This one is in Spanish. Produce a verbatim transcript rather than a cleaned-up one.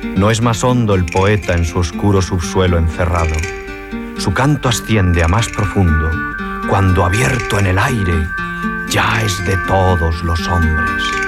No es más hondo el poeta en su oscuro subsuelo encerrado. Su canto asciende a más profundo, cuando abierto en el aire, ya es de todos los hombres.